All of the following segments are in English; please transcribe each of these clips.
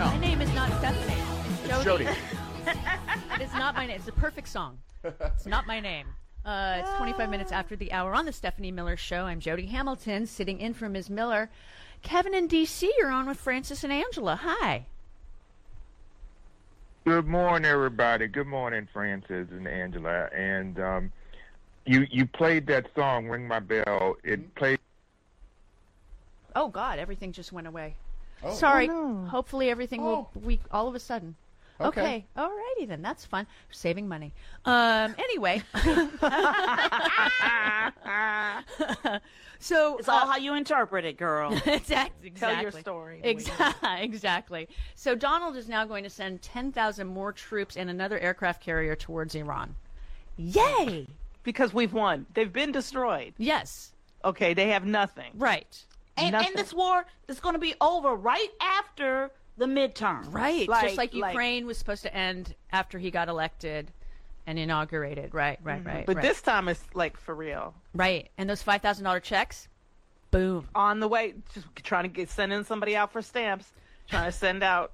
My name is not Stephanie. It's Jody. It is not my name. It's a perfect song. It's not my name. It's 25 minutes after the hour on the Stephanie Miller Show. I'm Jody Hamilton, sitting in for Ms. Miller. Kevin in D.C., you're on with Francis and Angela. Hi. Good morning, everybody. Good morning, Francis and Angela. And you played that song, Ring My Bell. It played. Oh, God, everything just went away. Oh. Sorry. Oh, no. Hopefully everything will all of a sudden. Okay. All righty then. That's fun. Saving money. Anyway. So it's all how you interpret it, girl. Exactly. Tell your story. Exactly. So Donald is now going to send 10,000 more troops and another aircraft carrier towards Iran. Yay! Because we've won. They've been destroyed. Yes. Okay, they have nothing. Right. And this war is going to be over right after the midterm. Right. Just like Ukraine was supposed to end after he got elected and inaugurated. Right. But this time it's like for real. Right. And those $5,000 checks, boom. On the way, just trying to sending somebody out for stamps, trying to send out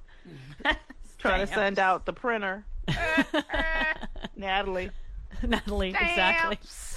the printer. Natalie, exactly.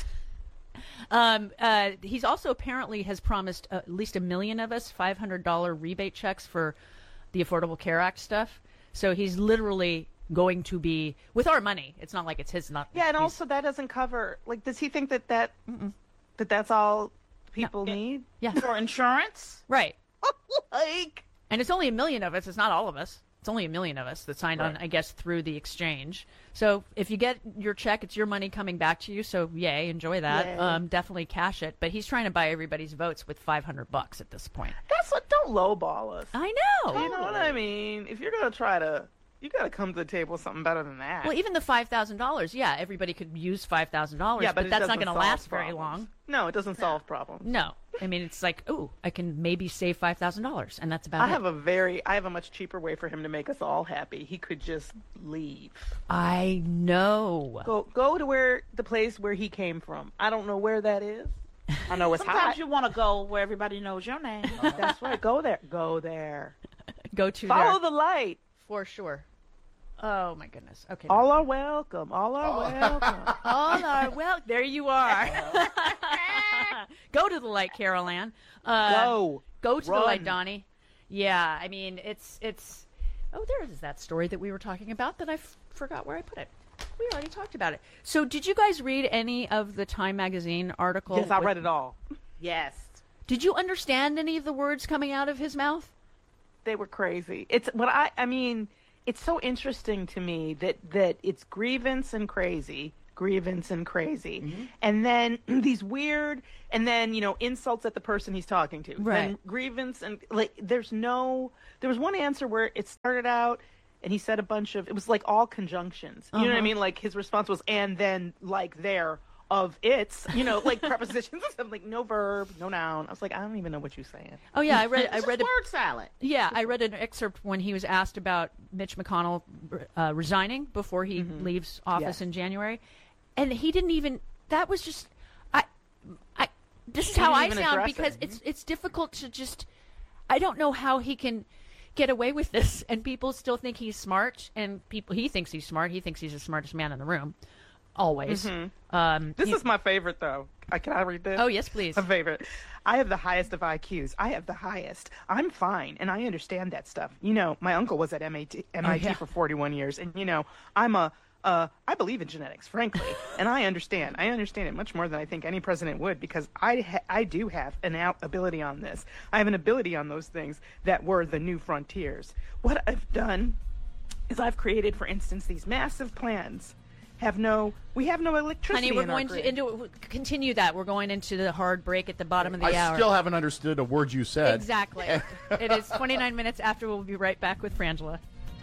He's also apparently has promised at least 1 million of us $500 rebate checks for the Affordable Care Act stuff. So he's literally going to be with our money. It's not like it's his. And also that doesn't cover. Like, does he think that's all people need? Yeah, for insurance, right? And it's only 1 million of us. It's not all of us. It's only 1 million of us that signed on, I guess, through the exchange. So if you get your check, it's your money coming back to you. So yay, enjoy that. Yay. Definitely cash it. But he's trying to buy everybody's votes with $500 at this point. That's what. Don't lowball us. I know. You know what I mean? If you're gonna try to, you gotta come to the table with something better than that. Well, even the $5,000, yeah, everybody could use $5,000. Yeah, but that's not going to last very long. No, it doesn't solve problems. No, I mean it's like, ooh, I can maybe save $5,000, and that's about it. I have a much cheaper way for him to make us all happy. He could just leave. I know. Go to the place where he came from. I don't know where that is. I know it's Sometimes hot. you want to go where everybody knows your name. That's right. Go there. Go there. Follow the light. For sure. Oh, my goodness. Okay. All are welcome. All are welcome. All are well. There you are. Go to the light, Carol Ann. Go to the light, Donnie. Yeah, I mean, it's. Oh, there is that story that we were talking about that I forgot where I put it. We already talked about it. So did you guys read any of the Time Magazine article? Yes, I read it all. Yes. Did you understand any of the words coming out of his mouth? They were crazy. It's what I mean, it's so interesting to me that it's grievance and crazy. Mm-hmm. And then these weird, and then, insults at the person he's talking to. Right. And grievance, and there was one answer where it started out and he said it was like all conjunctions. You know what I mean? Like his response was, and then like there of it's, like prepositions and stuff, like no verb, no noun. I was like, I don't even know what you're saying. Oh yeah, I read word salad. Yeah, I read an excerpt when he was asked about Mitch McConnell resigning before he leaves office in January. And he didn't even. That was just. This is how I sound because it's difficult to just. I don't know how he can get away with this, and people still think he's smart, and he thinks he's smart. He thinks he's the smartest man in the room, always. This is my favorite, though. Can I read this? Oh yes, please. My favorite. I have the highest of IQs. I have the highest. I'm fine, and I understand that stuff. My uncle was at MIT for 41 years, and I believe in genetics, frankly, and I understand. I understand it much more than I think any president would, because I do have an ability on this. I have an ability on those things that were the new frontiers. What I've done is I've created, for instance, these massive plans. We have no electricity. Honey, we're going to continue that. We're going into the hard break at the bottom of the hour. I still haven't understood a word you said. Exactly. It is 29 minutes after. We'll be right back with Frangela.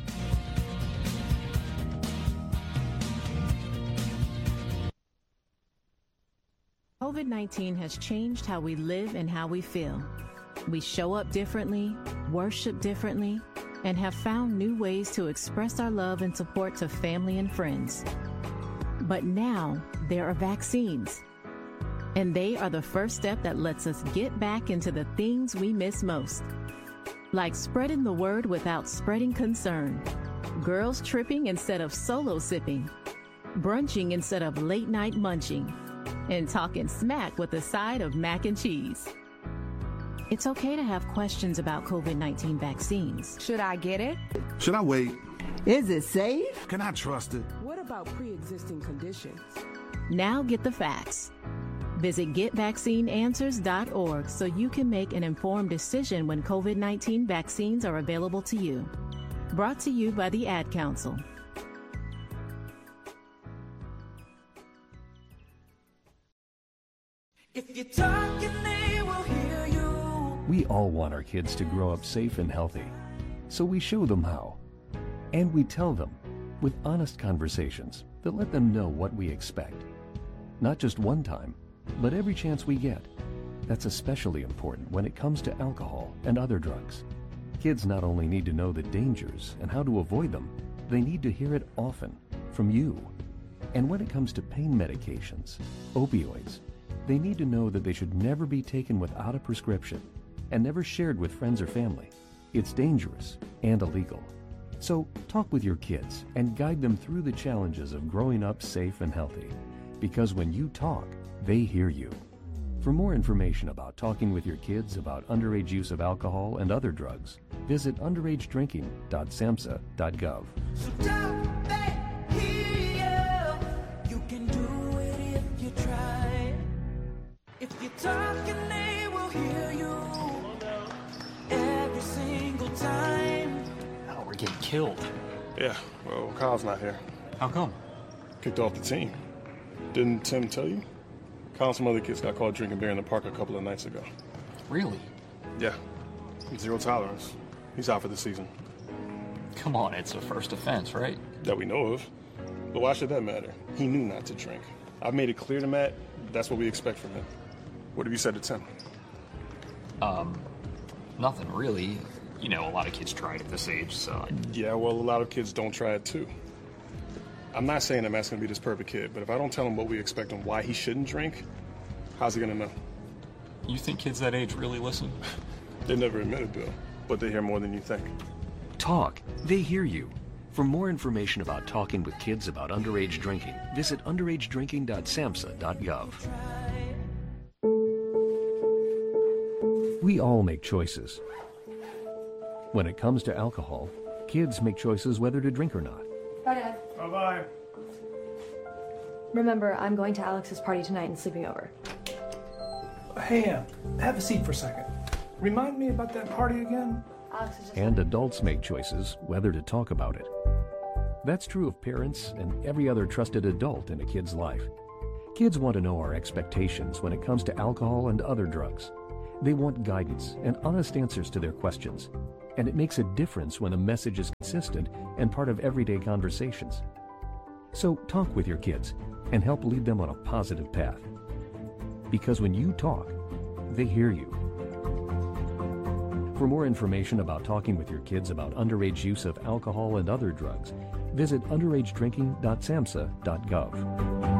COVID-19 has changed how we live and how we feel. We show up differently, worship differently, and have found new ways to express our love and support to family and friends. But now there are vaccines, and they are the first step that lets us get back into the things we miss most. Like spreading the word without spreading concern. Girls tripping instead of solo sipping. Brunching instead of late night munching. And talking smack with a side of mac and cheese. It's okay to have questions about COVID-19 vaccines. Should I get it? Should I wait? Is it safe? Can I trust it? What about pre-existing conditions? Now get the facts. Visit getvaccineanswers.org so you can make an informed decision when COVID-19 vaccines are available to you. Brought to you by the Ad Council. If you're talking, they will hear you. We all want our kids to grow up safe and healthy, so we show them how. And we tell them with honest conversations that let them know what we expect. Not just one time, but every chance we get. That's especially important when it comes to alcohol and other drugs. Kids not only need to know the dangers and how to avoid them, they need to hear it often from you. And when it comes to pain medications, opioids, they need to know that they should never be taken without a prescription and never shared with friends or family. It's dangerous and illegal. So talk with your kids and guide them through the challenges of growing up safe and healthy. Because when you talk, they hear you. For more information about talking with your kids about underage use of alcohol and other drugs, visit underagedrinking.samhsa.gov. So don't they hear you? You can do it if you try. If you're talking, they will hear you every single time. Oh, we're getting killed. Yeah, well, Kyle's not here. How come? Kicked off the team. Didn't Tim tell you? Kyle and some other kids got caught drinking beer in the park a couple of nights ago. Really? Yeah. Zero tolerance. He's out for the season. Come on, it's a first offense, right? That we know of. But why should that matter? He knew not to drink. I've made it clear to Matt that's what we expect from him. What have you said to Tim? Nothing really. You know, a lot of kids try it at this age, so... Yeah, well, a lot of kids don't try it too. I'm not saying that Matt's gonna be this perfect kid, but if I don't tell him what we expect and why he shouldn't drink, how's he gonna know? You think kids that age really listen? They never admit it, Bill, but they hear more than you think. Talk. They hear you. For more information about talking with kids about underage drinking, visit underagedrinking.samhsa.gov. We all make choices. When it comes to alcohol, kids make choices whether to drink or not. Bye, Dad. Bye-bye. Remember, I'm going to Alex's party tonight and sleeping over. Hey, Ann, have a seat for a second. Remind me about that party again? Alex is just... And adults make choices whether to talk about it. That's true of parents and every other trusted adult in a kid's life. Kids want to know our expectations when it comes to alcohol and other drugs. They want guidance and honest answers to their questions. And it makes a difference when a message is consistent and part of everyday conversations. So talk with your kids and help lead them on a positive path. Because when you talk, they hear you. For more information about talking with your kids about underage use of alcohol and other drugs, visit underagedrinking.samhsa.gov.